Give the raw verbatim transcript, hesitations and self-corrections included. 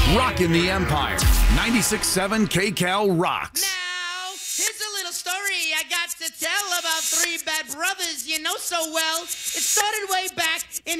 Rockin' the Empire. ninety-six point seven K Cal rocks. Now, here's a little story I got to tell about three bad brothers you know so well. It started way back in